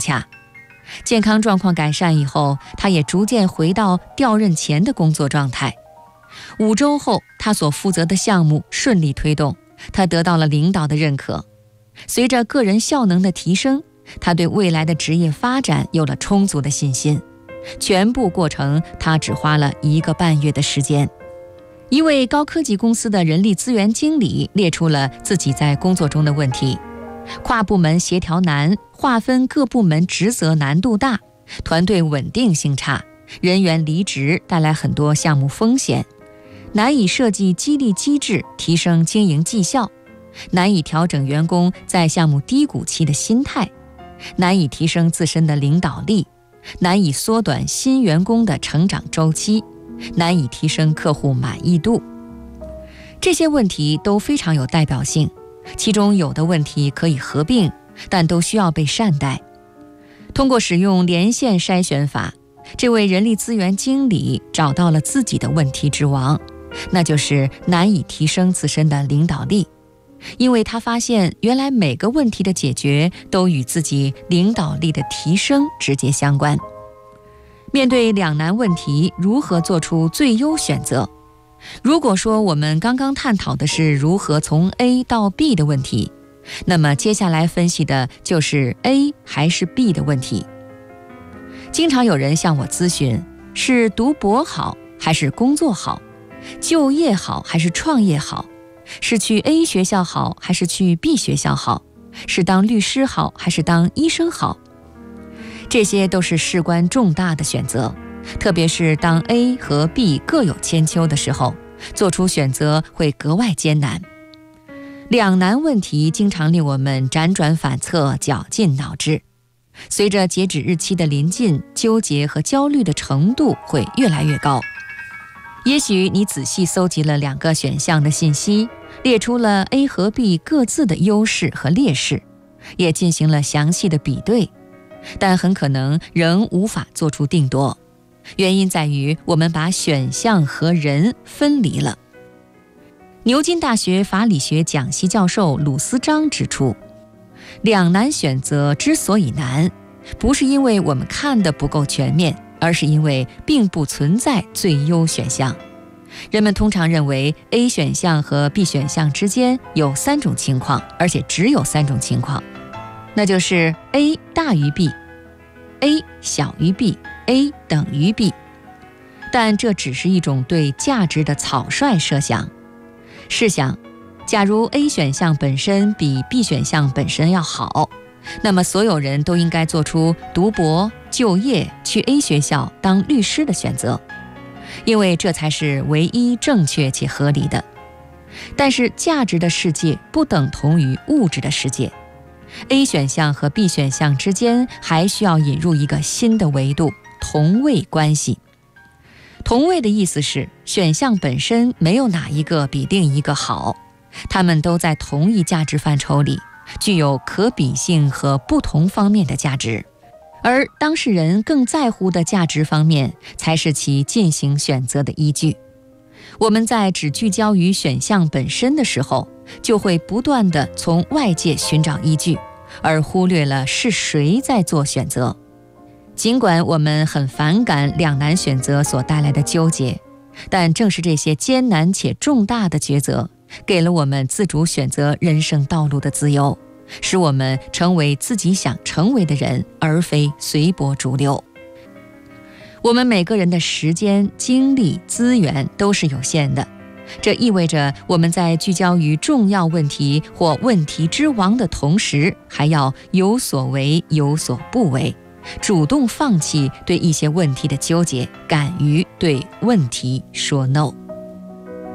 洽。健康状况改善以后，他也逐渐回到调任前的工作状态。5周后，他所负责的项目顺利推动，他得到了领导的认可。随着个人效能的提升，他对未来的职业发展有了充足的信心。全部过程他只花了1个半月的时间。一位高科技公司的人力资源经理列出了自己在工作中的问题：跨部门协调难，划分各部门职责难度大，团队稳定性差，人员离职带来很多项目风险，难以设计激励机制提升经营绩效，难以调整员工在项目低谷期的心态，难以提升自身的领导力，难以缩短新员工的成长周期，难以提升客户满意度。这些问题都非常有代表性，其中有的问题可以合并，但都需要被善待。通过使用连线筛选法，这位人力资源经理找到了自己的问题之王，那就是难以提升自身的领导力。因为他发现原来每个问题的解决都与自己领导力的提升直接相关。面对两难问题，如何做出最优选择？如果说我们刚刚探讨的是如何从 A 到 B 的问题，那么接下来分析的就是 A 还是 B 的问题。经常有人向我咨询，是读博好还是工作好？就业好还是创业好？是去 A 学校好还是去 B 学校好？是当律师好还是当医生好？这些都是事关重大的选择，特别是当 A 和 B 各有千秋的时候，做出选择会格外艰难。两难问题经常令我们辗转反侧，绞尽脑汁。随着截止日期的临近，纠结和焦虑的程度会越来越高。也许你仔细搜集了2个选项的信息，列出了 A 和 B 各自的优势和劣势，也进行了详细的比对，但很可能仍无法做出定夺。原因在于我们把选项和人分离了。牛津大学法理学讲席教授鲁斯章指出，两难选择之所以难，不是因为我们看得不够全面，而是因为并不存在最优选项。人们通常认为 A 选项和 B 选项之间有3种情况，而且只有3种情况，那就是 A 大于 B、A 小于 B、A 等于 B。但这只是一种对价值的草率设想。试想，假如 A 选项本身比 B 选项本身要好，那么所有人都应该做出读博、就业、去 A 学校当律师的选择，因为这才是唯一正确且合理的。但是价值的世界不等同于物质的世界， A 选项和 B 选项之间还需要引入一个新的维度——同位关系。同位的意思是，选项本身没有哪一个比另一个好，它们都在同一价值范畴里，具有可比性和不同方面的价值，而当事人更在乎的价值方面才是其进行选择的依据。我们在只聚焦于选项本身的时候，就会不断地从外界寻找依据，而忽略了是谁在做选择。尽管我们很反感两难选择所带来的纠结，但正是这些艰难且重大的抉择，给了我们自主选择人生道路的自由，使我们成为自己想成为的人，而非随波逐流。我们每个人的时间、精力、资源都是有限的，这意味着我们在聚焦于重要问题或问题之王的同时，还要有所为有所不为，主动放弃对一些问题的纠结，敢于对问题说 no。